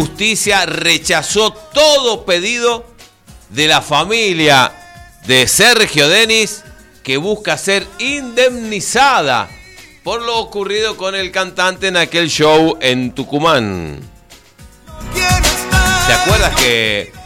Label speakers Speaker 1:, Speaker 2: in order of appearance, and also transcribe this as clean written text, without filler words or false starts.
Speaker 1: Justicia rechazó todo pedido de la familia de Sergio Denis, que busca ser indemnizada por lo ocurrido con el cantante en aquel show en Tucumán. ¿Te acuerdas que